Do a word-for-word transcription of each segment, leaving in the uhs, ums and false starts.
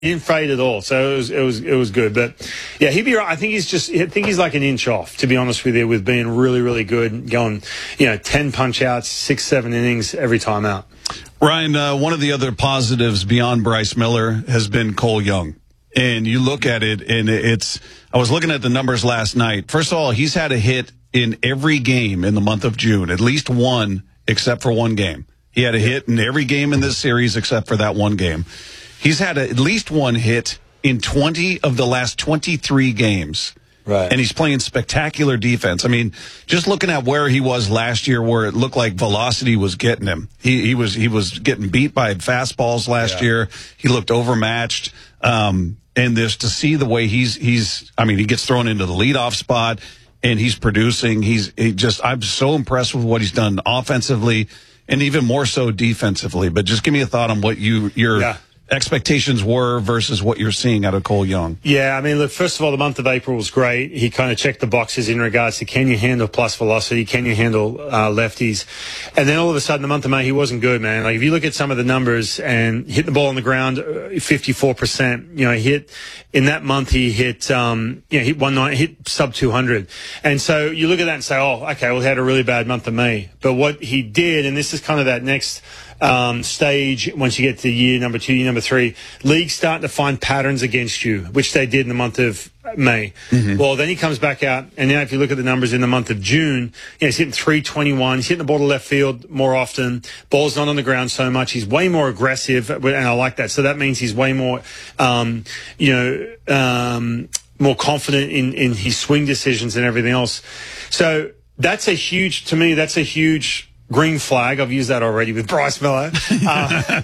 He didn't fade at all, so it was it was it was good. But yeah, he'd be right. I think he's just I think he's like an inch off, to be honest with you, with being really really good, going you know ten punch outs, six seven innings every time out. Ryan, uh, one of the other positives beyond Bryce Miller has been Cole Young, and you look at it, and it's I was looking at the numbers last night. First of all, he's had a hit in every game in the month of June, at least one, except for one game. He had a hit in every game in this series except for that one game. He's had a, at least one hit in twenty of the last twenty-three games. Right. And he's playing spectacular defense. I mean, just looking at where he was last year, where it looked like velocity was getting him. He, he was he was getting beat by fastballs last yeah. year. He looked overmatched. Um, and this to see the way he's he's. I mean, he gets thrown into the leadoff spot, and he's producing. He's he just. I'm so impressed with what he's done offensively, and even more so defensively. But just give me a thought on what you your. Yeah. expectations were versus what you're seeing out of Cole Young. Yeah, I mean, look, first of all, the month of April was great. He kind of checked the boxes in regards to can you handle plus velocity, can you handle uh, lefties? And then all of a sudden, the month of May, he wasn't good, man. Like, if you look at some of the numbers and hit the ball on the ground, fifty-four percent, you know, he hit, in that month, he hit, um, you know, hit one nine, hit sub two hundred. And so you look at that and say, oh, okay, well, he had a really bad month of May. But what he did, and this is kind of that next Um, stage, once you get to year number two, year number three, leagues starting to find patterns against you, which they did in the month of May. Mm-hmm. Well, then he comes back out, and now if you look at the numbers in the month of June, you know, he's hitting three twenty-one, he's hitting the ball to left field more often, ball's not on the ground so much, he's way more aggressive, and I like that. So that means he's way more, um, you know, um, more confident in, in his swing decisions and everything else. So that's a huge, to me, that's a huge green flag. I've used that already with Bryce Miller. Uh,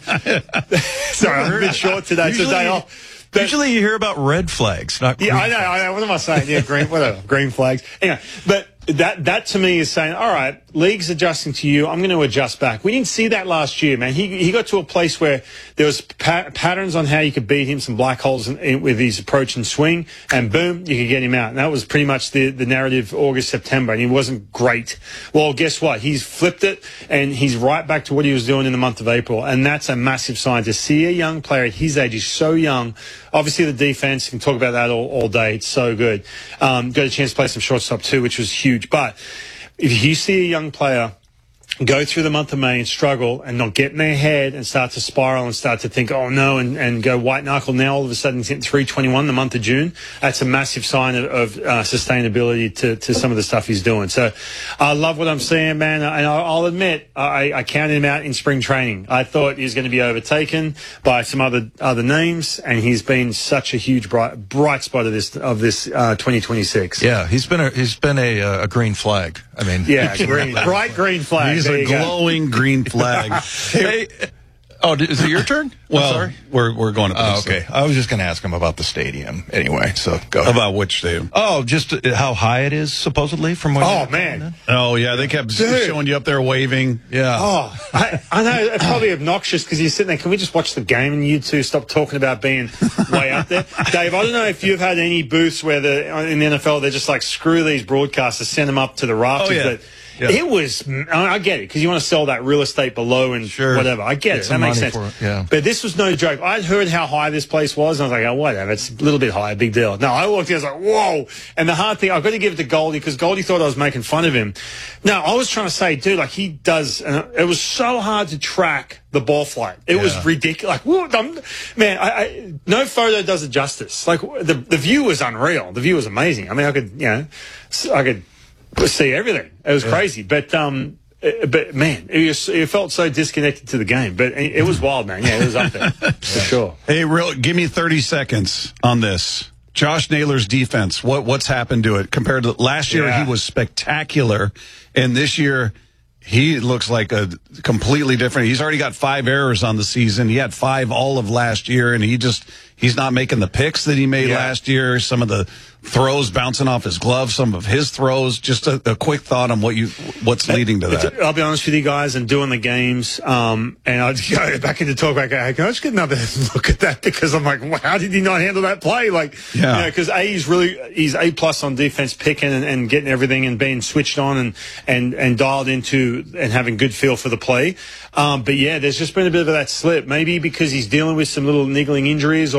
sorry, I'm a bit short today. Usually, it's a day off. But, usually you hear about red flags, not green yeah, I know, I know. What am I saying? Yeah, green, whatever, green flags. Anyway, but that that to me is saying, all right, league's adjusting to you. I'm going to adjust back. We didn't see that last year, man. He he got to a place where there was pa patterns on how you could beat him, some black holes in, in, with his approach and swing, and boom, you could get him out. And that was pretty much the the narrative August, September, and he wasn't great. Well, guess what? He's flipped it, and he's right back to what he was doing in the month of April, and that's a massive sign. To see a young player at his age, he's so young. Obviously, the defense, you can talk about that all, all day. It's so good. Um, got a chance to play some shortstop too, which was huge. But if you see a young player go through the month of May and struggle and not get in their head and start to spiral and start to think, oh no, and, and go white knuckle, now all of a sudden he's hitting three twenty-one the month of June, that's a massive sign of, of uh, sustainability to, to some of the stuff he's doing. So I love what I'm seeing, man. And I'll admit, I, I counted him out in spring training. I thought he was going to be overtaken by some other other names, and he's been such a huge bright bright spot of this of this uh, twenty twenty-six. Yeah, he's been a he's been a, a green flag. I mean, yeah, green, bright green flag. He's a glowing green flag. Hey, oh, is it your turn? Well, I'm sorry. We're we're going to. Oh, okay. I was just going to ask him about the stadium anyway. So go ahead. About which stadium? Oh, just how high it is supposedly from what. Oh man. Oh yeah, they kept Dude. showing you up there waving. Yeah. Oh, I, I know it's probably obnoxious because you're sitting there. Can we just watch the game and you two stop talking about being way up there, Dave? I don't know if you've had any booths where the in the N F L they're just like screw these broadcasters, send them up to the rafters. Oh, yeah. But Yeah. it was, I get it, because you want to sell that real estate below and sure. whatever. I get it. That makes sense. It, yeah. But this was no joke. I'd heard how high this place was, and I was like, oh, whatever. It's a little bit high, big deal. No, I walked in, I was like, whoa. And the hard thing, I've got to give it to Goldie, because Goldie thought I was making fun of him. No, I was trying to say, dude, like he does, and it was so hard to track the ball flight. It yeah. was ridiculous. Like, whoa, I'm, man, I, I, no photo does it justice. Like, the, the view was unreal. The view was amazing. I mean, I could, you know, I could see everything. It was yeah. crazy. But, um, but man, it, was, it felt so disconnected to the game. But it, it was wild, man. Yeah, it was up there for sure. Hey, real, give me thirty seconds on this. Josh Naylor's defense. What what's happened to it compared to last year? Yeah. He was spectacular, and this year he looks like a completely different. He's already got five errors on the season. He had five all of last year, and he just he's not making the picks that he made yeah. last year. Some of the throws bouncing off his glove, some of his throws. Just a, a quick thought on what you what's leading to that. I'll be honest with you guys, and doing the games, um, and I'll go back into talk about. Can I just get another look at that, because I'm like, wow, how did he not handle that play? Like, yeah, because you know, A he's really he's A plus on defense, picking and, and getting everything and being switched on and and and dialed into and having good feel for the play. Um, but yeah, there's just been a bit of that slip. Maybe because he's dealing with some little niggling injuries, or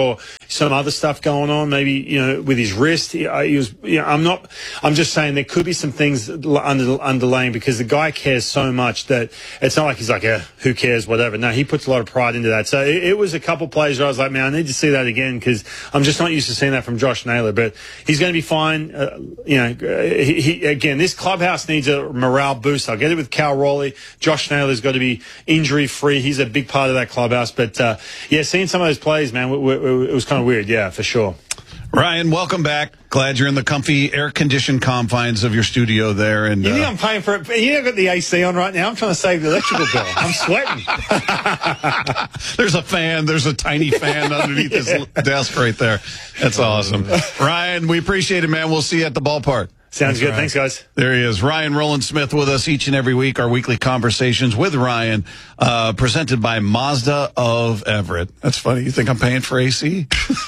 or some other stuff going on, maybe, you know, with his wrist. He, he was, you know, I'm not, I'm just saying there could be some things under, underlaying because the guy cares so much that it's not like he's like, yeah, who cares, whatever. No, he puts a lot of pride into that. So it, it was a couple plays where I was like, man, I need to see that again because I'm just not used to seeing that from Josh Naylor. But he's going to be fine. Uh, you know, he, he, again, this clubhouse needs a morale boost. I'll get it with Cal Raleigh. Josh Naylor's got to be injury free. He's a big part of that clubhouse. But uh, yeah, seeing some of those plays, man, w- w- it was kind of weird. Yeah, for sure. Ryan, welcome back. Glad you're in the comfy, air-conditioned confines of your studio there. And you think uh, I'm paying for it? You know, I've got the A C on right now. I'm trying to save the electrical bill. I'm sweating. There's a fan. There's a tiny fan underneath yeah. this desk right there. That's awesome. Ryan, we appreciate it, man. We'll see you at the ballpark. Sounds Thanks, good. Ryan. Thanks, guys. There he is. Ryan Rowland-Smith with us each and every week. Our weekly conversations with Ryan, uh, presented by Mazda of Everett. That's funny. You think I'm paying for A C?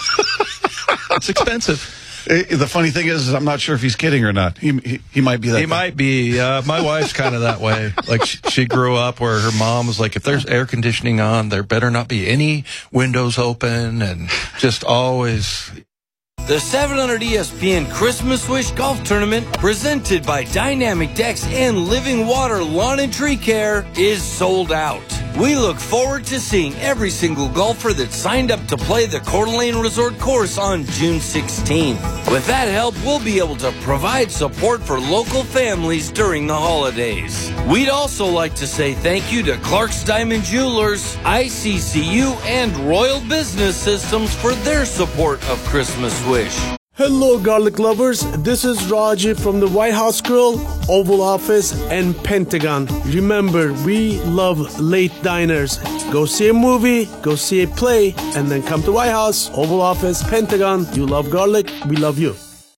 It's expensive. It, the funny thing is, is, I'm not sure if he's kidding or not. He he, he might be that. He thing. might be. Uh, my wife's kind of that way. Like she, she grew up where her mom was like, if there's air conditioning on, there better not be any windows open, and just always. The seven hundred E S P N Christmas Wish Golf Tournament, presented by Dynamic Decks and Living Water Lawn and Tree Care, is sold out. We look forward to seeing every single golfer that signed up to play the Coeur d'Alene Resort course on June sixteenth. With that help, we'll be able to provide support for local families during the holidays. We'd also like to say thank you to Clark's Diamond Jewelers, I C C U, and Royal Business Systems for their support of Christmas Wish. Hello, garlic lovers. This is Raji from the White House Grill, Oval Office, and Pentagon. Remember, we love late diners. Go see a movie, go see a play, and then come to White House, Oval Office, Pentagon. You love garlic, we love you.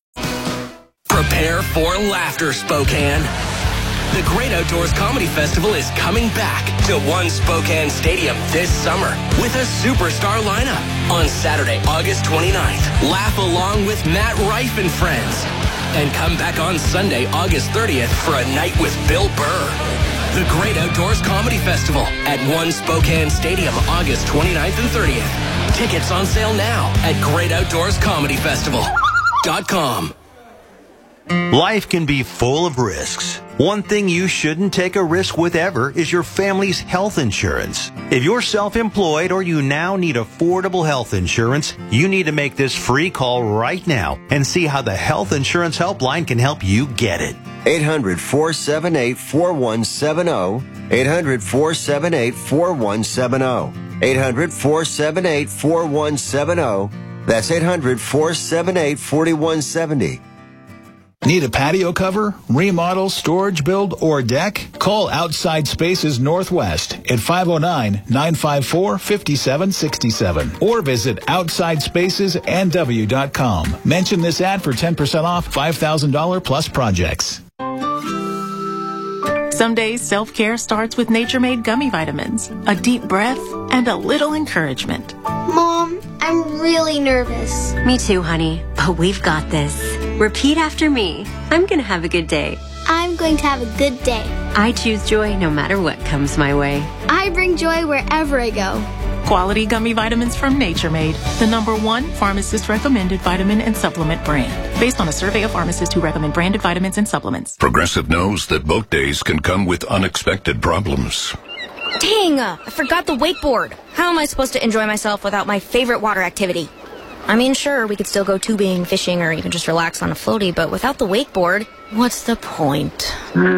Prepare for laughter, Spokane. The Great Outdoors Comedy Festival is coming back to One Spokane Stadium this summer with a superstar lineup. On Saturday, August twenty-ninth, laugh along with Matt Rife and friends. And come back on Sunday, August thirtieth for a night with Bill Burr. The Great Outdoors Comedy Festival at One Spokane Stadium, August twenty-ninth and thirtieth. Tickets on sale now at great outdoors comedy festival dot com. Life can be full of risks. One thing you shouldn't take a risk with ever is your family's health insurance. If you're self-employed or you now need affordable health insurance, you need to make this free call right now and see how the Health Insurance Helpline can help you get it. eight hundred, four seven eight, four one seven zero. eight hundred, four seven eight, four one seven zero. eight hundred, four seven eight, four one seven zero. That's eight hundred, four seven eight, four one seven zero. Need a patio cover, remodel, storage build, or deck? Call Outside Spaces Northwest at five oh nine, nine five four, five seven six seven or visit outside spaces n w dot com. Mention this ad for ten percent off five thousand dollars plus projects. Some days self-care starts with Nature-Made gummy vitamins, a deep breath, and a little encouragement. Mom, I'm really nervous. Me too, honey, but we've got this. Repeat after me. I'm going to have a good day. I'm going to have a good day. I choose joy no matter what comes my way. I bring joy wherever I go. Quality gummy vitamins from Nature-Made, the number one pharmacist-recommended vitamin and supplement brand. Based on a survey of pharmacists who recommend branded vitamins and supplements. Progressive knows that boat days can come with unexpected problems. Dang, I forgot the wakeboard. How am I supposed to enjoy myself without my favorite water activity? I mean, sure, we could still go tubing, fishing, or even just relax on a floaty, but without the wakeboard, what's the point?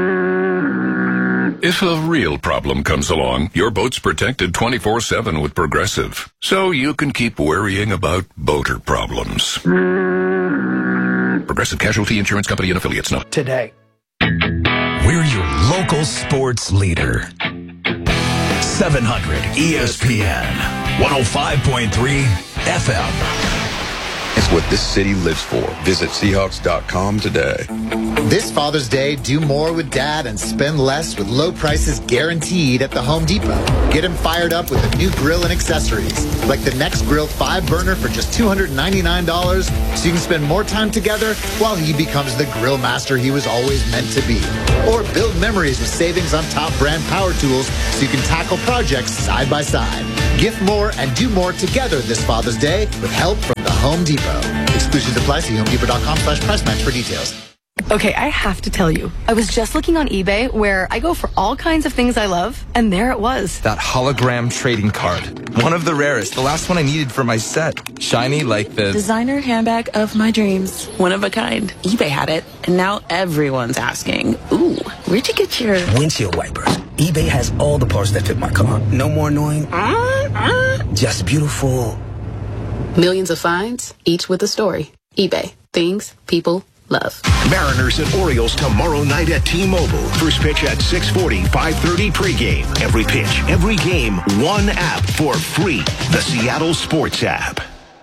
If a real problem comes along, your boat's protected twenty-four seven with Progressive, so you can keep worrying about boater problems. Progressive Casualty Insurance Company and Affiliates. No. Today. We're your local sports leader. seven hundred E S P N, one oh five point three F M. It's what this city lives for. Visit Seahawks dot com today. This Father's Day, do more with Dad and spend less with low prices guaranteed at the Home Depot. Get him fired up with a new grill and accessories, like the Next Grill five burner for just two hundred ninety-nine dollars, so you can spend more time together while he becomes the grill master he was always meant to be. Or build memories with savings on top brand power tools so you can tackle projects side by side. Gift more and do more together this Father's Day with help from the Home Depot. Exclusions apply. See home depot dot com slash price match for details. Okay, I have to tell you, I was just looking on eBay where I go for all kinds of things I love, and there it was. That hologram trading card. One of the rarest. The last one I needed for my set. Shiny like the... designer handbag of my dreams. One of a kind. eBay had it, and now everyone's asking, ooh, where'd you get your... windshield wipers. eBay has all the parts that fit my car. No more annoying. Uh, uh. Just beautiful. Millions of finds, each with a story. eBay. Things people love. Mariners and Orioles tomorrow night at T-Mobile. First pitch at six forty, five thirty pregame. Every pitch, every game, one app for free. The Seattle Sports app.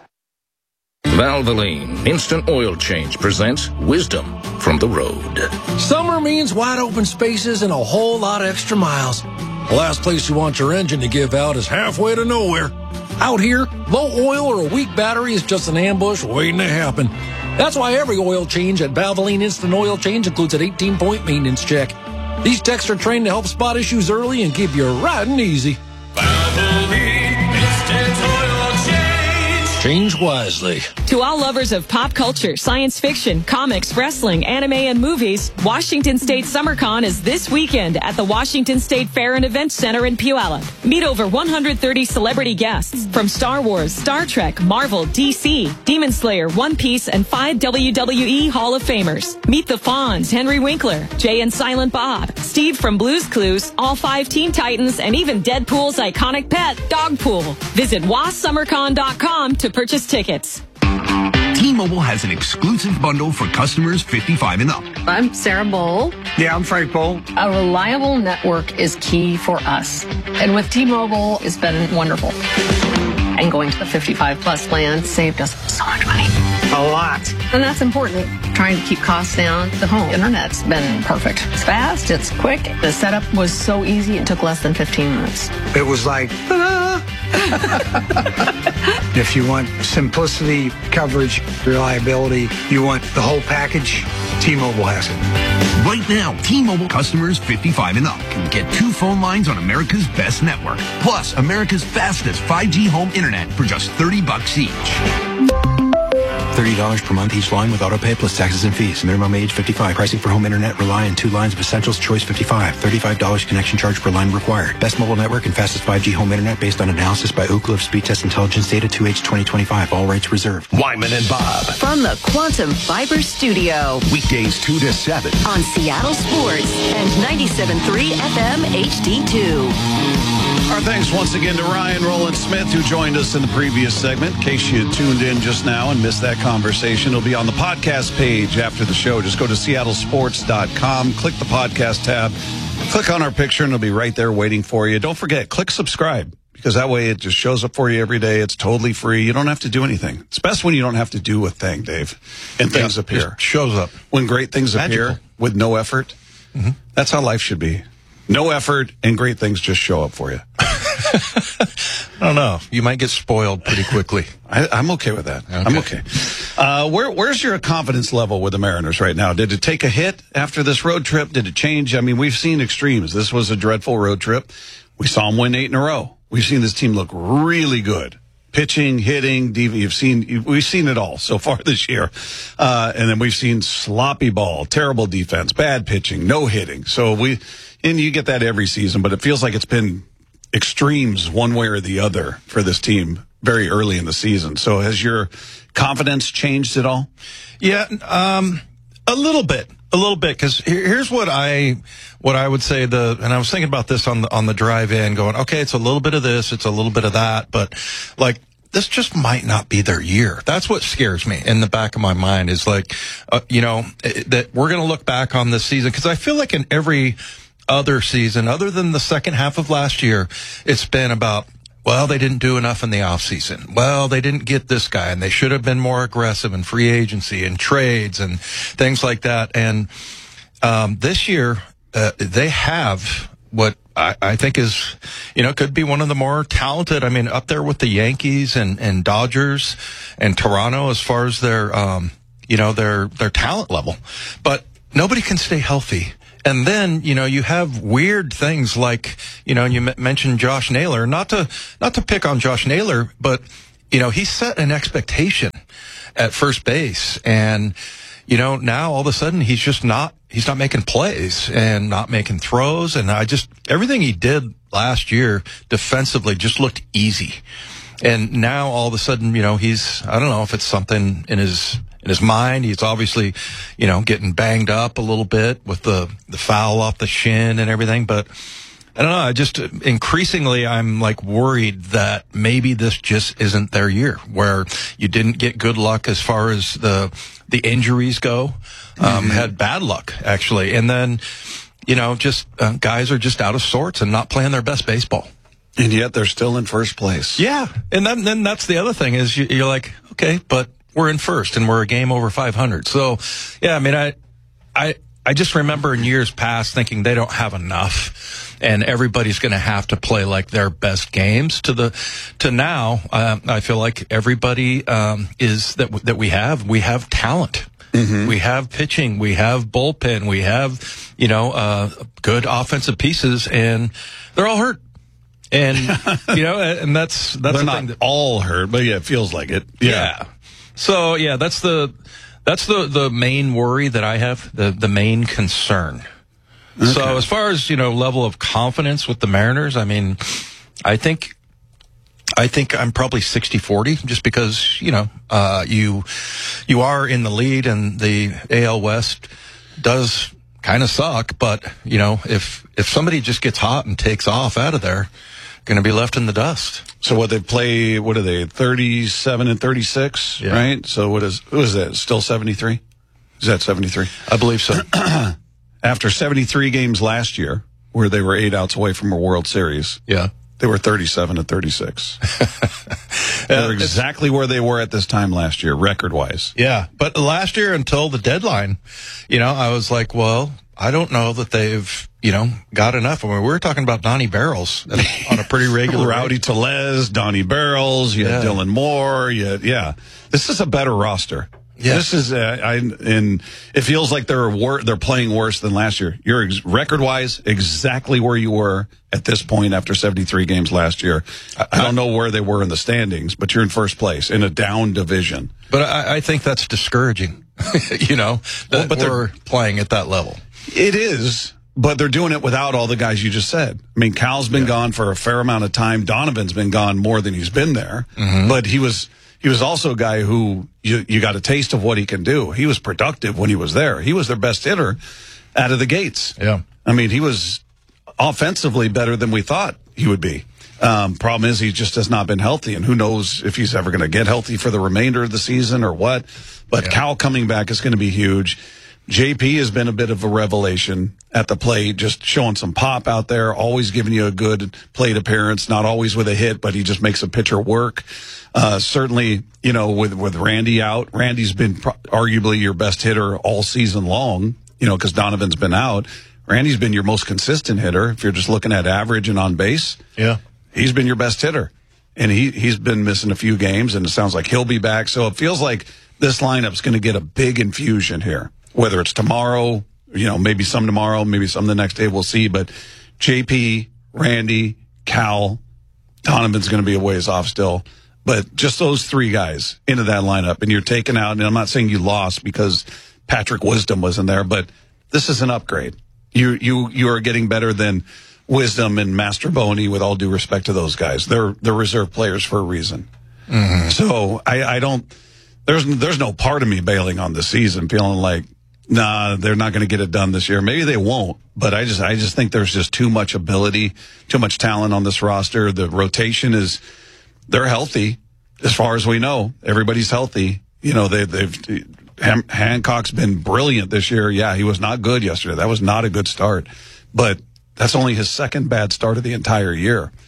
Valvoline Instant Oil Change presents Wisdom from the Road. Summer means wide open spaces and a whole lot of extra miles. The last place you want your engine to give out is halfway to nowhere. Out here, low oil or a weak battery is just an ambush waiting to happen. That's why every oil change at Valvoline Instant Oil Change includes an eighteen-point maintenance check. These techs are trained to help spot issues early and keep you riding easy. Valvoline Instant Oil Change. Change wisely. To all lovers of pop culture, science fiction, comics, wrestling, anime, and movies, Washington State SummerCon is this weekend at the Washington State Fair and Events Center in Puyallup. Meet over one hundred thirty celebrity guests from Star Wars, Star Trek, Marvel, D C, Demon Slayer, One Piece, and five W W E Hall of Famers. Meet the Fonz, Henry Winkler, Jay and Silent Bob, Steve from Blue's Clues, all five Teen Titans, and even Deadpool's iconic pet, Dogpool. Visit W A S Summer Con dot com to purchase tickets. T-Mobile has an exclusive bundle for customers fifty-five and up. I'm Sarah Bowl. Yeah, I'm Frank Bowl. A reliable network is key for us. And with T-Mobile, it's been wonderful. And going to the fifty-five plus plan saved us so much money. A lot. And that's important. Trying to keep costs down. The home internet's been perfect. It's fast, it's quick. The setup was so easy, it took less than fifteen minutes. It was like, ta-da! If you want simplicity, coverage, reliability, you want the whole package, T-Mobile has it. Right now, T-Mobile customers fifty-five and up can get two phone lines on America's best network, plus America's fastest five G home internet for just thirty bucks each. thirty dollars per month each line with autopay plus taxes and fees. Minimum age fifty-five. Pricing for home internet rely on two lines of Essentials Choice fifty-five. thirty-five dollars connection charge per line required. Best mobile network and fastest five G home internet based on analysis by Ookla of Speed Test Intelligence Data two H twenty twenty-five. All rights reserved. Wyman and Bob. From the Quantum Fiber Studio. Weekdays two to seven. On Seattle Sports and ninety-seven point three F M H D two. Our thanks once again to Ryan Roland Smith, who joined us in the previous segment. In case you tuned in just now and missed that conversation, it'll be on the podcast page after the show. Just go to Seattle Sports dot com, click the podcast tab, click on our picture, and it'll be right there waiting for you. Don't forget, click subscribe, because that way it just shows up for you every day. It's totally free. You don't have to do anything. It's best when you don't have to do a thing, Dave, and things yeah, appear. Just shows up. When great things Magical. appear with no effort. Mm-hmm. That's how life should be. No effort, and great things just show up for you. I don't know. You might get spoiled pretty quickly. I, I'm okay with that. Okay. I'm okay. Uh, where, where's your confidence level with the Mariners right now? Did it take a hit after this road trip? Did it change? I mean, we've seen extremes. This was a dreadful road trip. We saw them win eight in a row. We've seen this team look really good. Pitching, hitting, D V. You've seen, we've seen it all so far this year. Uh, and then we've seen sloppy ball, terrible defense, bad pitching, no hitting. So we, and you get that every season, but it feels like it's been extremes one way or the other for this team very early in the season. So has your confidence changed at all? Yeah, um, a little bit, a little bit. Because here's what I, what I would say. The and I was thinking about this on the on the drive in, going, okay, it's a little bit of this, it's a little bit of that, but like this just might not be their year. That's what scares me in the back of my mind. Is like, uh, you know, that we're going to look back on this season, because I feel like in every other season, other than the second half of last year, it's been about well, they didn't do enough in the offseason. Well, they didn't get this guy, and they should have been more aggressive in free agency and trades and things like that. And um, this year, uh, they have what I, I think is, you know, could be one of the more talented. I mean, up there with the Yankees and, and Dodgers and Toronto as far as their, um, you know, their their talent level. But nobody can stay healthy. And then, you know, you have weird things like, you know, you m- mentioned Josh Naylor. Not to not to pick on Josh Naylor, but, you know, he set an expectation at first base. And, you know, now all of a sudden he's just not, he's not making plays and not making throws. And I just, everything he did last year defensively just looked easy. And now all of a sudden, you know, he's, I don't know if it's something in his, in his mind. He's obviously, you know, getting banged up a little bit with the, the foul off the shin and everything. But I don't know. I just, increasingly, I'm like worried that maybe this just isn't their year, where you didn't get good luck as far as the, the injuries go. Um, mm-hmm. Had bad luck, actually. And then, you know, just, uh, guys are just out of sorts and not playing their best baseball. And yet they're still in first place. Yeah. And then, then that's the other thing is you, you're like, okay, but we're in first and we're a game over five hundred. So, yeah, I mean, I, I, I just remember in years past thinking they don't have enough and everybody's going to have to play like their best games to the, to now, uh, I feel like everybody, um, is that, that we have, we have talent. Mm-hmm. We have pitching, we have bullpen, we have, you know, uh, good offensive pieces and they're all hurt. And, you know, and that's, that's they're the not thing that, all hurt, but yeah, it feels like it. Yeah. yeah. So, yeah, that's the, that's the, the main worry that I have, the, the main concern. Okay. So as far as, you know, level of confidence with the Mariners, I mean, I think, I think I'm probably sixty forty just because, you know, uh, you, you are in the lead and the A L West does kind of suck, but, you know, if, if somebody just gets hot and takes off out of there, going to be left in the dust. So what they play, what are they, thirty-seven and thirty-six, yeah. Right? So what is, who is that, still seventy-three? Is that seventy-three? I believe so. After seventy-three games last year, where they were eight outs away from a World Series. Yeah. They were thirty-seven and thirty-six. They're exactly where they were at this time last year, record-wise. Yeah, but last year until the deadline, you know, I was like, well, I don't know that they've, you know, got enough. I mean, we were talking about Donnie Barrels on a pretty regular Rowdy rate. Tellez, Donnie Barrels, you had yeah. Dylan Moore, you had, yeah. This is a better roster. Yeah. This is, uh, I, and it feels like they're wor- they're playing worse than last year. You're ex- record-wise exactly where you were at this point after seventy-three games last year. I, I don't know where they were in the standings, but you're in first place in a down division. But I, I think that's discouraging, you know, that well, but we're playing at that level. It is, but they're doing it without all the guys you just said. I mean, Cal's been yeah. gone for a fair amount of time. Donovan's been gone more than he's been there, mm-hmm. but he was... He was also a guy who you, you got a taste of what he can do. He was productive when he was there. He was their best hitter out of the gates. Yeah. I mean, he was offensively better than we thought he would be. Um, problem is he just has not been healthy, and who knows if he's ever going to get healthy for the remainder of the season or what. But yeah. Cal coming back is going to be huge. J P has been a bit of a revelation at the plate, just showing some pop out there, always giving you a good plate appearance, not always with a hit, but he just makes a pitcher work. Uh, certainly, you know, with, with Randy out, Randy's been pro- arguably your best hitter all season long, you know, because Donovan's been out. Randy's been your most consistent hitter. If you're just looking at average and on base, yeah, he's been your best hitter. And he, he's been missing a few games, and it sounds like he'll be back. So it feels like this lineup's going to get a big infusion here. Whether it's tomorrow, you know, maybe some tomorrow, maybe some the next day, we'll see. But J P, Randy, Cal, Donovan's going to be a ways off still. But just those three guys into that lineup, and you're taking out, and I'm not saying you lost because Patrick Wisdom wasn't there, but this is an upgrade. You you you are getting better than Wisdom and Masterboni, with all due respect to those guys. They're they're reserve players for a reason. Mm-hmm. So I, I don't, there's there's no part of me bailing on the season, feeling like, nah, they're not going to get it done this year. Maybe they won't, but I just I just think there's just too much ability, too much talent on this roster. The rotation is, they're healthy as far as we know. Everybody's healthy. You know, they, they've Han- Hancock's been brilliant this year. Yeah, he was not good yesterday. That was not a good start, but that's only his second bad start of the entire year.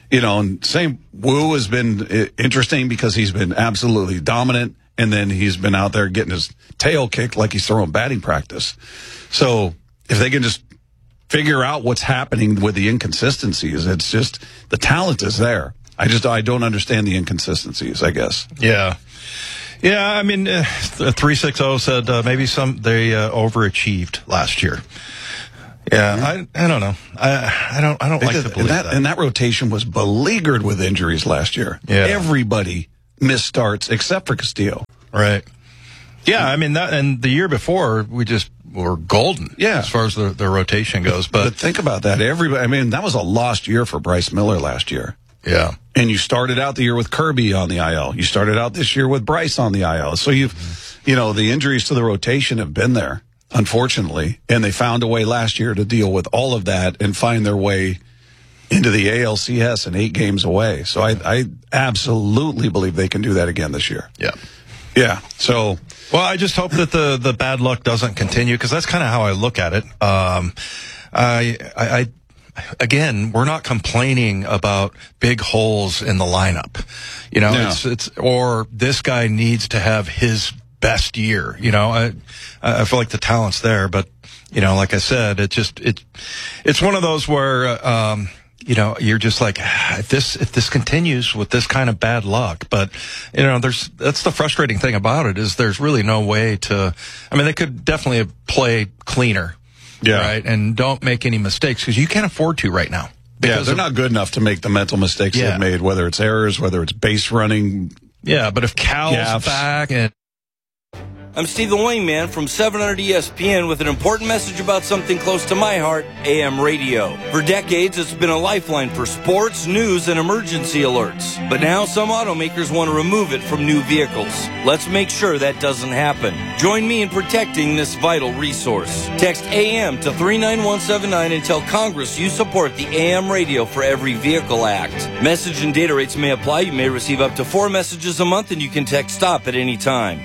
You know, and same, Wu has been interesting because he's been absolutely dominant, and then he's been out there getting his tail kicked like he's throwing batting practice. So if they can just figure out what's happening with the inconsistencies, it's just, the talent is there. I just, I don't understand the inconsistencies, I guess. Yeah. Yeah, I mean, uh, three sixty said uh, maybe some they uh, overachieved last year. Yeah, I I don't know. I I don't I don't like did, to believe and that, that. And that rotation was beleaguered with injuries last year. Yeah. Everybody missed starts except for Castillo. Right. Yeah, I mean that, and the year before we just were golden. Yeah. As far as the the rotation goes, but, but think about that. Everybody. I mean, that was a lost year for Bryce Miller last year. Yeah. And you started out the year with Kirby on the I L. You started out this year with Bryce on the I L. So you've, mm-hmm. you know, the injuries to the rotation have been there, unfortunately, and they found a way last year to deal with all of that and find their way into the A L C S and eight games away. So I, I absolutely believe they can do that again this year. Yeah. Yeah. So, well, I just hope that the, the bad luck doesn't continue, because that's kind of how I look at it. Um, I, I, I, again, we're not complaining about big holes in the lineup. You know, no. it's, it's, or this guy needs to have his best year. You know, I, I feel like the talent's there, but, you know, like I said, it just, it, it's one of those where, um, you know, you're just like, ah, if this, if this continues with this kind of bad luck, but, you know, there's, that's the frustrating thing about it, is there's really no way to, I mean, they could definitely play cleaner. Yeah. Right. And don't make any mistakes, because you can't afford to right now. Yeah. They're of, not good enough to make the mental mistakes yeah. they've made, whether it's errors, whether it's base running. Yeah. But if Cal's gaffes. back and, I'm Steve the Wingman from seven hundred E S P N with an important message about something close to my heart, A M radio. For decades, it's been a lifeline for sports, news, and emergency alerts. But now some automakers want to remove it from new vehicles. Let's make sure that doesn't happen. Join me in protecting this vital resource. Text A M to three nine one seven nine and tell Congress you support the A M Radio for Every Vehicle Act. Message and data rates may apply. You may receive up to four messages a month, and you can text STOP at any time.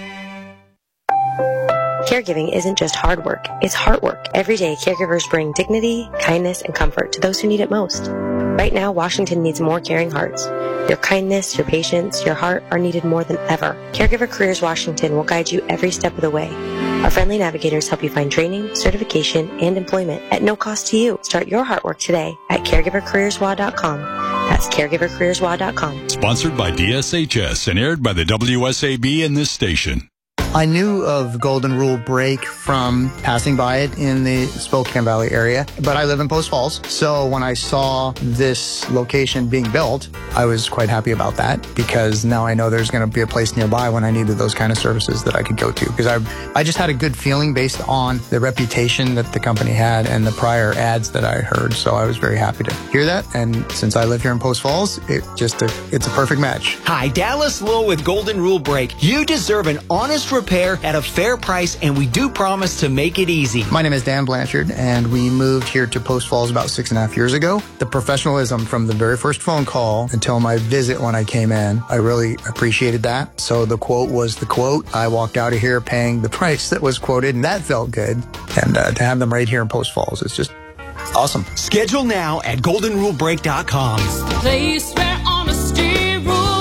Caregiving isn't just hard work, it's heart work. Every day, caregivers bring dignity, kindness, and comfort to those who need it most. Right now, Washington needs more caring hearts. Your kindness, your patience, your heart are needed more than ever. Caregiver Careers Washington will guide you every step of the way. Our friendly navigators help you find training, certification, and employment at no cost to you. Start your heart work today at caregiver careers w a dot com. That's caregiver careers w a dot com. Sponsored by D S H S and aired by the W S A B in this station. I knew of Golden Rule Break from passing by it in the Spokane Valley area, but I live in Post Falls. So when I saw this location being built, I was quite happy about that, because now I know there's going to be a place nearby when I needed those kind of services that I could go to. Because I, I just had a good feeling based on the reputation that the company had and the prior ads that I heard. So I was very happy to hear that. And since I live here in Post Falls, it just a, it's a perfect match. Hi, Dallas Lowe with Golden Rule Break. You deserve an honest repair at a fair price, and we do promise to make it easy. My name is Dan Blanchard, and we moved here to Post Falls about six and a half years ago. The professionalism from the very first phone call until my visit when I came in, I really appreciated that. So the quote was the quote. I walked out of here paying the price that was quoted, and that felt good. And uh, to have them right here in Post Falls is just awesome. Schedule now at golden rule break dot com. Place where honesty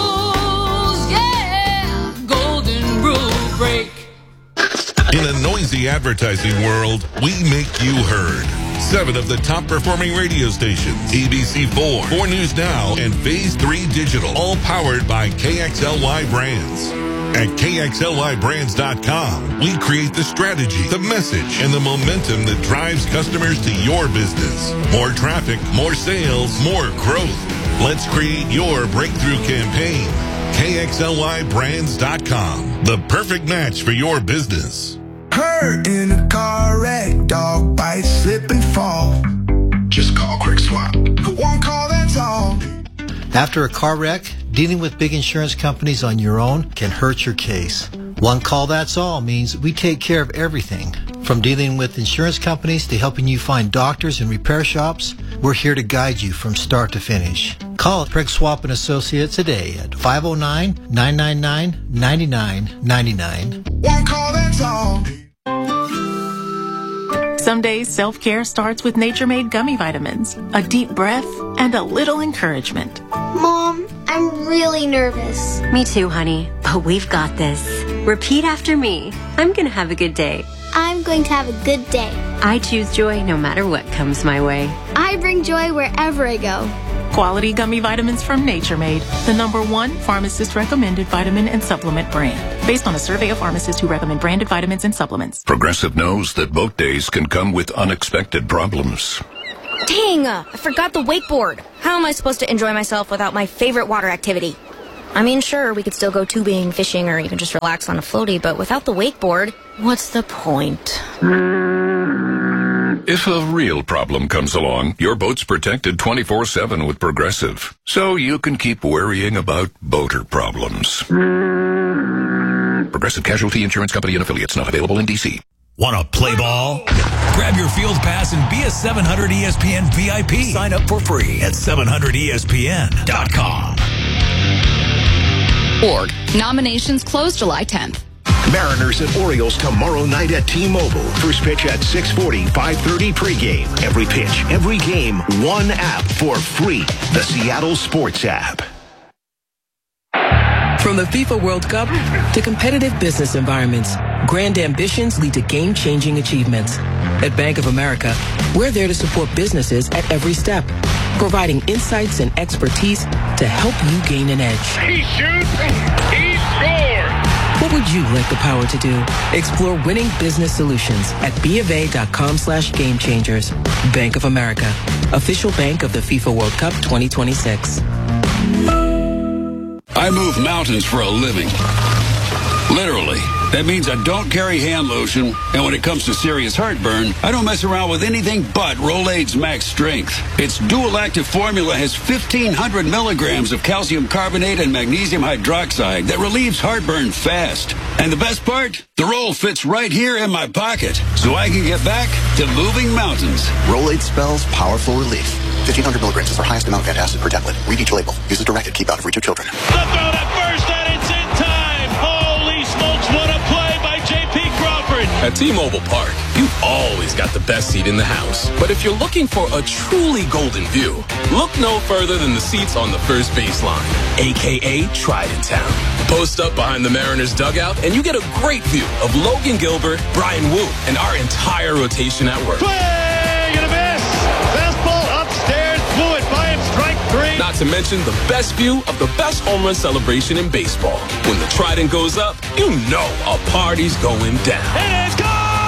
rules, yeah. Golden Rule Break. In a noisy advertising world, we make you heard. Seven of the top performing radio stations, A B C four, four News Now, and Phase three Digital, all powered by K X L Y Brands. At K X L Y brands dot com, we create the strategy, the message, and the momentum that drives customers to your business. More traffic, more sales, more growth. Let's create your breakthrough campaign. K X L Y brands dot com, the perfect match for your business. Hurt in a car wreck, dog bite, slip and fall. Just call Quick Swap. One call, that's all. After a car wreck, dealing with big insurance companies on your own can hurt your case. One call, that's all means we take care of everything. From dealing with insurance companies to helping you find doctors and repair shops, we're here to guide you from start to finish. Call Craig Swap and Associates today at five oh nine, nine nine nine, nine nine nine nine. One call, that's all. Some days self-care starts with Nature Made gummy vitamins, a deep breath, and a little encouragement. Mom, I'm really nervous. Me too, honey, but we've got this. Repeat after me. I'm gonna have a good day. I'm going to have a good day. I choose joy no matter what comes my way. I bring joy wherever I go. Quality gummy vitamins from Nature Made, the number one pharmacist-recommended vitamin and supplement brand. Based on a survey of pharmacists who recommend branded vitamins and supplements. Progressive knows that boat days can come with unexpected problems. Dang, uh, I forgot the wakeboard. How am I supposed to enjoy myself without my favorite water activity? I mean, sure, we could still go tubing, fishing, or even just relax on a floaty, but without the wakeboard, what's the point? If a real problem comes along, your boat's protected twenty-four seven with Progressive, so you can keep worrying about boater problems. Progressive Casualty Insurance Company and Affiliates, not available in D C. Want to play ball? Grab your field pass and be a seven hundred E S P N V I P. Sign up for free at seven hundred E S P N dot com. Org. Nominations close July tenth. Mariners and Orioles tomorrow night at T-Mobile. First pitch at six forty, five thirty pregame. Every pitch, every game, one app for free. The Seattle Sports app. From the FIFA World Cup to competitive business environments, grand ambitions lead to game-changing achievements. At Bank of America, we're there to support businesses at every step, providing insights and expertise to help you gain an edge. He shoots, he scores! What would you like the power to do? Explore winning business solutions at BofA.com slash game changers. Bank of America, official bank of the FIFA World Cup twenty twenty-six. I move mountains for a living. Literally. That means I don't carry hand lotion, and when it comes to serious heartburn, I don't mess around with anything but Rolaids Max Strength. Its dual-active formula has fifteen hundred milligrams of calcium carbonate and magnesium hydroxide that relieves heartburn fast. And the best part? The roll fits right here in my pocket, so I can get back to moving mountains. Rolaids spells powerful relief. fifteen hundred milligrams is our highest amount of antacid per tablet. Read each label. Use as directed. Keep out of reach of children. The throw at first, and it's in time. Holy smokes, what a play by J P Crawford. At T-Mobile Park, you've always got the best seat in the house. But if you're looking for a truly golden view, look no further than the seats on the first baseline, a k a. Trident Town. Post up behind the Mariners dugout, and you get a great view of Logan Gilbert, Brian Wu, and our entire rotation at work. Swing and a miss. Fastball upstairs, blew it by him, strike three. Not to mention the best view of the best home run celebration in baseball. When the Trident goes up, you know a party's going down. It is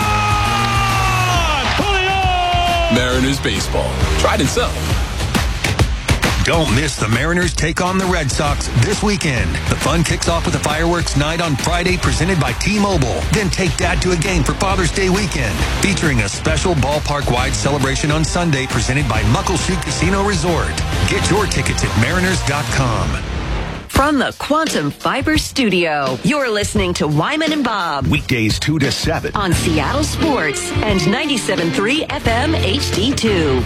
gone! Julio! Mariners baseball. Trident's up. Don't miss the Mariners take on the Red Sox this weekend. The fun kicks off with a fireworks night on Friday presented by T-Mobile. Then take Dad to a game for Father's Day weekend, featuring a special ballpark-wide celebration on Sunday presented by Muckleshoot Casino Resort. Get your tickets at mariners dot com. From the Quantum Fiber Studio, you're listening to Wyman and Bob. Weekdays two to seven. On Seattle Sports and ninety-seven point three F M H D two.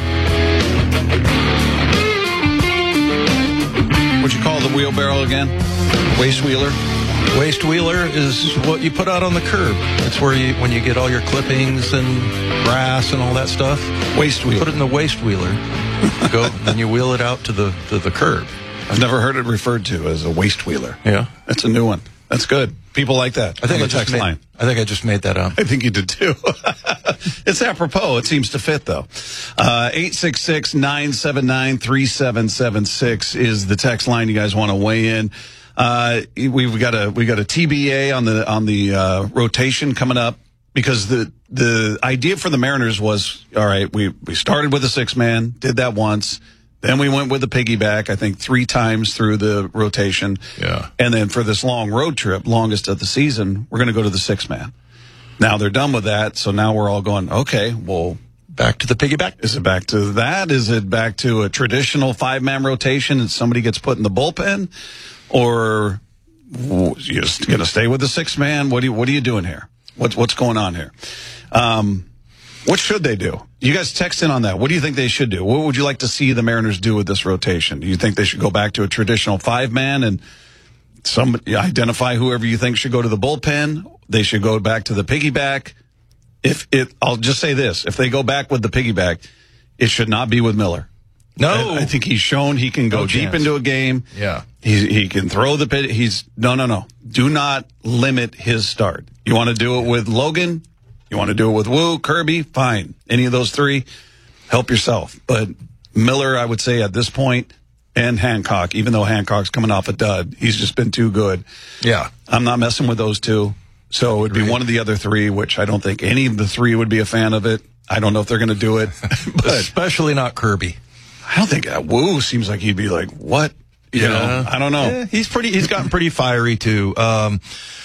What you call the wheelbarrow again? Waste wheeler? Waste wheeler is what you put out on the curb. It's where you, when you get all your clippings and grass and all that stuff. Waste wheeler. Put it in the waste wheeler. Go, then you wheel it out to the to the curb. I've never heard it referred to as a waste wheeler. Yeah, that's a new one. That's good. People like that. I think on I the text made, line. I think I just made that up. I think you did too. It's apropos. It seems to fit though. Uh, eight six six, nine seven nine, three seven seven six is the text line. You guys want to weigh in? Uh, we've got a we got a T B A on the on the uh, rotation coming up because the the idea for the Mariners was, all right, we we started with a six man, did that once. Then we went with the piggyback, I think, three times through the rotation. Yeah. And then for this long road trip, longest of the season, we're going to go to the six-man. Now they're done with that, so now we're all going, okay, well, back to the piggyback? Is it back to that? Is it back to a traditional five-man rotation and somebody gets put in the bullpen? Or you're just going to stay with the six-man? What, do you, what are you doing here? What's, what's going on here? Um, what should they do? You guys text in on that. What do you think they should do? What would you like to see the Mariners do with this rotation? Do you think they should go back to a traditional five-man and some identify whoever you think should go to the bullpen? They should go back to the piggyback. if it, I'll just say this: if they go back with the piggyback, it should not be with Miller. No, I, I think he's shown he can go No deep chance. into a game. Yeah, he he can throw the pit. He's no, no, no. Do not limit his start. You want to do it with Logan? You want to do it with Wu, Kirby? Fine. Any of those three, help yourself. But Miller, I would say at this point, and Hancock, even though Hancock's coming off a dud, he's just been too good. Yeah, I'm not messing with those two. So it would be one of the other three, which I don't think any of the three would be a fan of it. I don't know if they're going to do it. But especially not Kirby. I don't think uh, Wu seems like he'd be like, what? You yeah. know, I don't know. Yeah, he's pretty, he's gotten pretty fiery too. Um,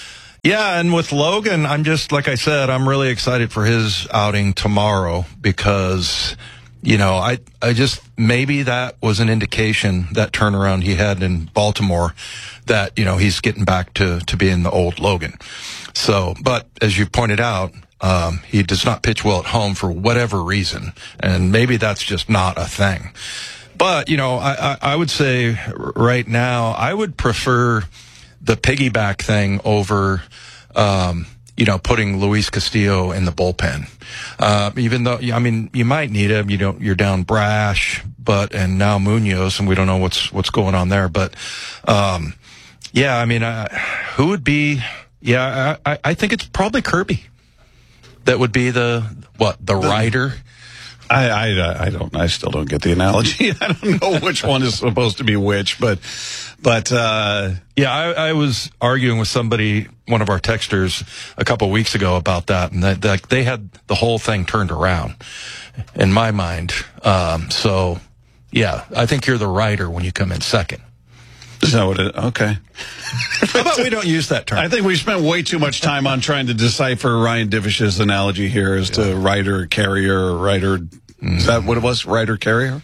yeah. And with Logan, I'm just, like I said, I'm really excited for his outing tomorrow because, you know, I, I just, maybe that was an indication, that turnaround he had in Baltimore, that, you know, he's getting back to, to being the old Logan. So, but as you pointed out, um, he does not pitch well at home for whatever reason. And maybe that's just not a thing. But, you know, I, I, I would say right now, I would prefer the piggyback thing over, um, you know, putting Luis Castillo in the bullpen. Uh, even though, I mean, you might need him. You don't, you're down Brash, but, and now Munoz, and we don't know what's, what's going on there. But, um, yeah, I mean, uh, who would be, yeah, I, I think it's probably Kirby. That would be the, what, the rider? I, I, I don't, I still don't get the analogy. I don't know which one is supposed to be which, but, but, uh, yeah, I, I was arguing with somebody, one of our texters a couple of weeks ago about that, and that, that they had the whole thing turned around in my mind. Um, so yeah, I think you're the rider when you come in second. Is that what it, okay. How about we don't use that term? I think we spent way too much time on trying to decipher Ryan Divish's analogy here as yeah. to rider, carrier, or rider. Mm. Is that what it was? Rider, carrier?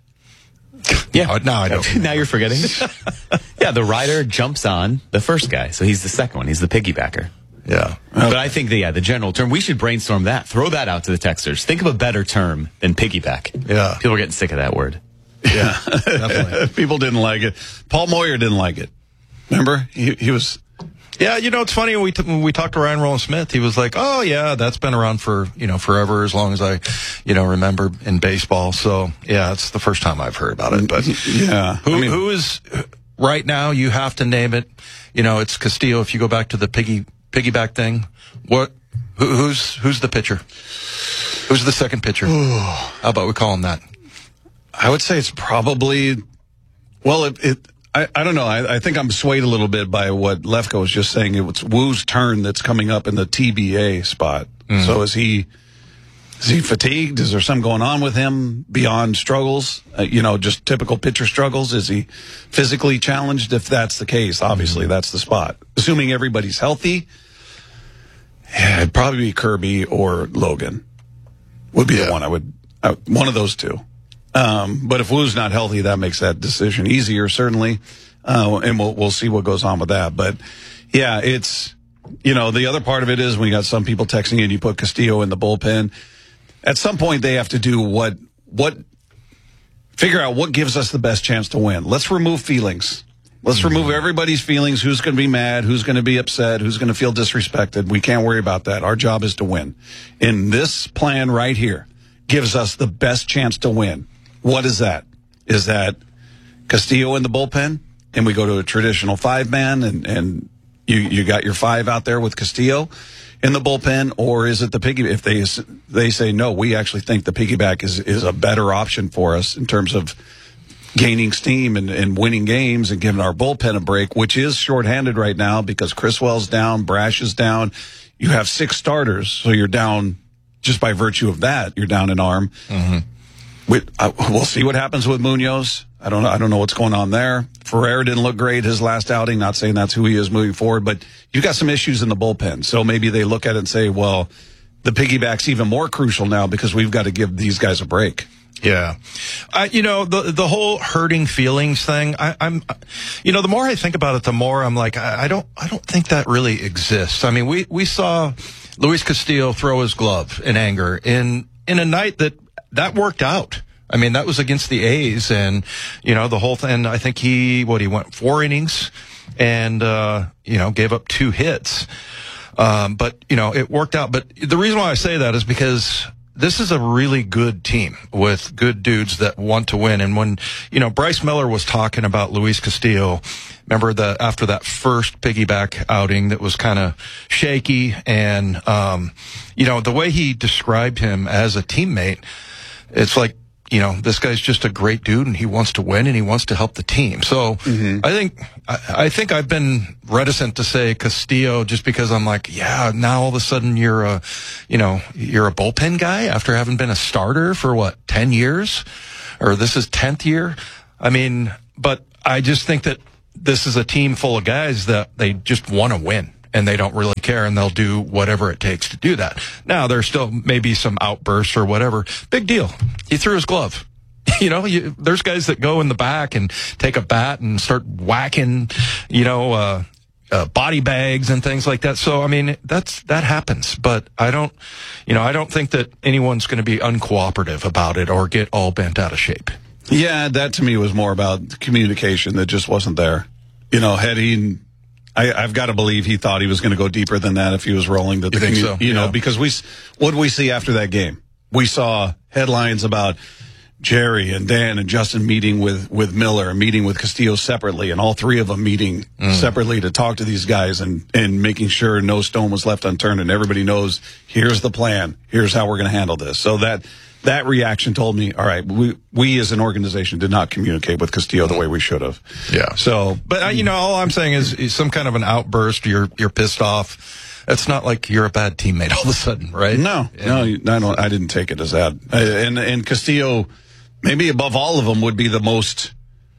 Yeah. Oh, no, I don't. Now you're forgetting. Yeah, the rider jumps on the first guy, so he's the second one. He's the piggybacker. Yeah. Okay. But I think that, yeah, the general term, we should brainstorm that. Throw that out to the texters. Think of a better term than piggyback. Yeah. People are getting sick of that word. Yeah. Definitely. People didn't like it. Paul Moyer didn't like it. Remember? He, he was... Yeah, you know, it's funny, when we, t- when we talked to Ryan Roland Smith, he was like, oh, yeah, that's been around for, you know, forever, as long as I, you know, remember in baseball. So, yeah, it's the first time I've heard about it. But yeah. Who, I mean, who is, right now, you have to name it, you know, it's Castillo. If you go back to the piggy piggyback thing, what, who, who's, who's the pitcher? Who's the second pitcher? How about we call him that? I would say it's probably, well, it, it I, I don't know. I, I think I'm swayed a little bit by what Lefko was just saying. It's Wu's turn that's coming up in the T B A spot. Mm. So is he, is he fatigued? Is there something going on with him beyond struggles? Uh, you know, just typical pitcher struggles? Is he physically challenged? If that's the case, obviously mm. that's the spot. Assuming everybody's healthy, yeah, it'd probably be Kirby or Logan would be yeah. the one I would, uh, one of those two. Um, but if Wu's not healthy, that makes that decision easier, certainly. Uh, and we'll, we'll see what goes on with that. But yeah, it's, you know, the other part of it is when you got some people texting in, you put Castillo in the bullpen. At some point, they have to do what, what, figure out what gives us the best chance to win. Let's remove feelings. Let's mm-hmm. remove everybody's feelings. Who's going to be mad? Who's going to be upset? Who's going to feel disrespected? We can't worry about that. Our job is to win. And this plan right here gives us the best chance to win. What is that? Is that Castillo in the bullpen, and we go to a traditional five-man, and, and you, you got your five out there with Castillo in the bullpen, or is it the piggy? If they they say, no, we actually think the piggyback is, is a better option for us in terms of gaining steam and, and winning games and giving our bullpen a break, which is shorthanded right now because Criswell's down, Brash is down. You have six starters, so you're down just by virtue of that. You're down an arm. Mm-hmm. We, uh, we'll see what happens with Munoz. I don't know. I don't know what's going on there. Ferrer didn't look great his last outing. Not saying that's who he is moving forward, but you've got some issues in the bullpen. So maybe they look at it and say, well, the piggyback's even more crucial now because we've got to give these guys a break. Yeah. Uh, you know, the the whole hurting feelings thing, I, I'm, you know, the more I think about it, the more I'm like, I, I don't, I don't think that really exists. I mean, we, we saw Luis Castillo throw his glove in anger in, in a night that, that worked out. I mean, that was against the A's, and, you know, the whole thing, I think he, what, he went four innings and, uh, you know, gave up two hits. Um, but, you know, it worked out. But the reason why I say that is because this is a really good team with good dudes that want to win. And when, you know, Bryce Miller was talking about Luis Castillo, remember the, after that first piggyback outing that was kind of shaky and, um, you know, the way he described him as a teammate, it's like, you know, this guy's just a great dude and he wants to win and he wants to help the team. So mm-hmm. I think, I, I think I've been reticent to say Castillo just because I'm like, yeah, now all of a sudden you're a, you know, you're a bullpen guy after having been a starter for what, ten years, or this is tenth year. I mean, but I just think that this is a team full of guys that they just want to win. And they don't really care, and they'll do whatever it takes to do that. Now, there's still maybe some outbursts or whatever. Big deal. He threw his glove. You know, you, there's guys that go in the back and take a bat and start whacking, you know, uh, uh, body bags and things like that. So, I mean, that's, that happens. But I don't, you know, I don't think that anyone's going to be uncooperative about it or get all bent out of shape. Yeah, that to me was more about communication that just wasn't there. You know, had he... I, I've got to believe he thought he was going to go deeper than that if he was rolling the, the you think commu- so? You know, yeah. because we, what did we see after that game? We saw headlines about Jerry and Dan and Justin meeting with, with Miller and meeting with Castillo separately, and all three of them meeting mm. separately to talk to these guys and, and making sure no stone was left unturned and everybody knows here's the plan, here's how we're going to handle this. So that, that reaction told me, all right, we, we as an organization did not communicate with Castillo the way we should have. Yeah. So, but uh, you know, all I'm saying is, is some kind of an outburst. You're, you're pissed off. It's not like you're a bad teammate all of a sudden, right? No, yeah. no, I don't, I didn't take it as that. And, and Castillo, maybe above all of them, would be the most,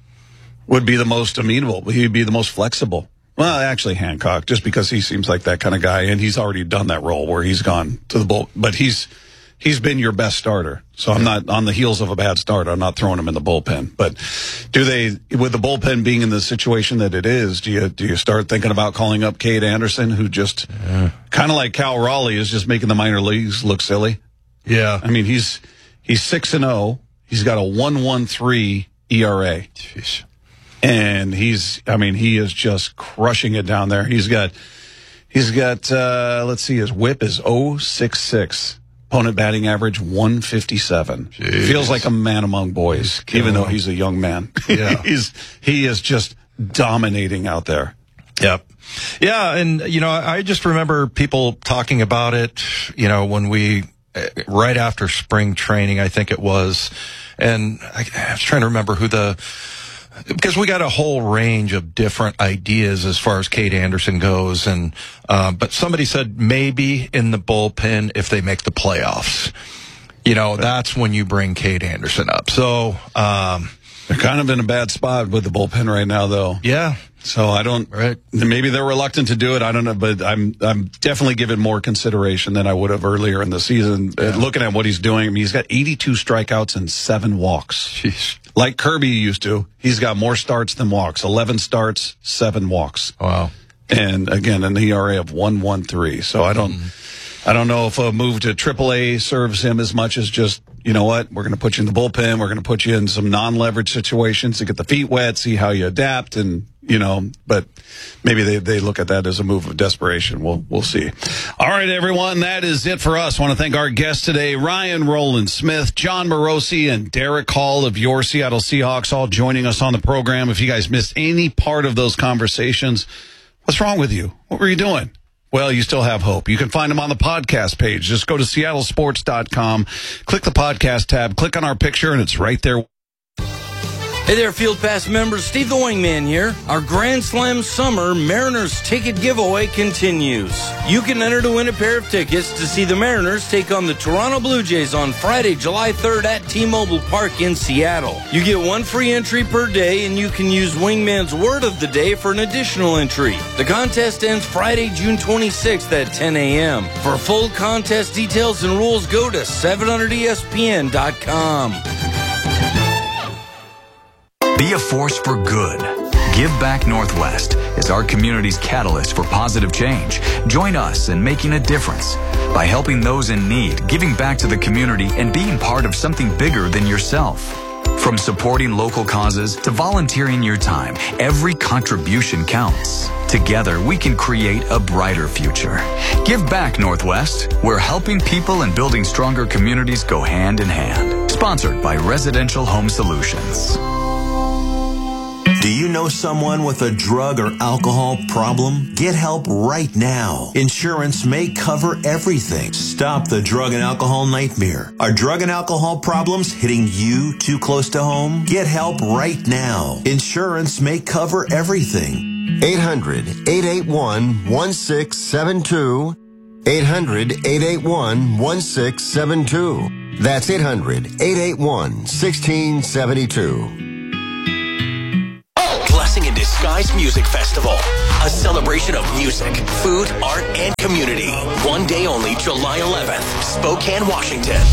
would be the most amenable. He'd be the most flexible. Well, actually Hancock, just because he seems like that kind of guy, and he's already done that role where he's gone to the bull, but he's, He's been your best starter. So I'm not on the heels of a bad start. I'm not throwing him in the bullpen. But do they, with the bullpen being in the situation that it is, do you, do you start thinking about calling up Cade Anderson, who just yeah. kind of like Cal Raleigh is just making the minor leagues look silly? Yeah. I mean, he's, he's six and oh. He's got a one one three E R A. Jeez. And he's, I mean, he is just crushing it down there. He's got, he's got, uh, let's see, his whip is oh six six. Opponent batting average one fifty-seven. Jeez. Feels like a man among boys, even though he's a young man. Yeah. he's he is just dominating out there. Yep. Yeah, and you know, I just remember people talking about it, you know, when we right after spring training, I think it was, and I, I was trying to remember who the because we got a whole range of different ideas as far as Cade Anderson goes, and uh, but somebody said maybe in the bullpen if they make the playoffs, you know, that's when you bring Cade Anderson up. So um, they're kind of in a bad spot with the bullpen right now, though. Yeah. So I don't. Right. Maybe they're reluctant to do it. I don't know, but I'm I'm definitely giving more consideration than I would have earlier in the season. Yeah. Uh, looking at what he's doing, I mean, he's got eighty-two strikeouts and seven walks. Jeez. Like Kirby used to. He's got more starts than walks. eleven starts, seven walks. Wow. And again, an E R A of one one three. So I don't, mm-hmm. I don't know if a move to triple A serves him as much as just, you know what, we're going to put you in the bullpen. We're going to put you in some non-leverage situations to get the feet wet, see how you adapt, and, you know, but maybe they, they look at that as a move of desperation. We'll, we'll see. All right, everyone, that is it for us. I want to thank our guests today, Ryan Rowland-Smith, John Morosi, and Derek Hall of your Seattle Seahawks, all joining us on the program. If you guys missed any part of those conversations, what's wrong with you? What were you doing? Well, you still have hope. You can find them on the podcast page. Just go to seattle sports dot com, click the podcast tab, click on our picture, and it's right there. Hey there, Field Pass members. Steve the Wingman here. Our Grand Slam Summer Mariners ticket giveaway continues. You can enter to win a pair of tickets to see the Mariners take on the Toronto Blue Jays on Friday, July third at T-Mobile Park in Seattle. You get one free entry per day, and you can use Wingman's Word of the Day for an additional entry. The contest ends Friday, June twenty-sixth at ten a.m. For full contest details and rules, go to seven hundred E S P N dot com. Be a force for good. Give Back Northwest is our community's catalyst for positive change. Join us in making a difference by helping those in need, giving back to the community, and being part of something bigger than yourself. From supporting local causes to volunteering your time, every contribution counts. Together, we can create a brighter future. Give back, Northwest, where helping people and building stronger communities go hand in hand. Sponsored by Residential Home Solutions. Do you know someone with a drug or alcohol problem? Get help right now. Insurance may cover everything. Stop the drug and alcohol nightmare. Are drug and alcohol problems hitting you too close to home? Get help right now. Insurance may cover everything. eight hundred, eight eight one, one six seven two. eight hundred, eight eight one, one six seven two. That's eight hundred, eight eight one, one six seven two. Blessing in Disguise Music Festival, a celebration of music, food, art, and community. One day only, July eleventh, Spokane, Washington.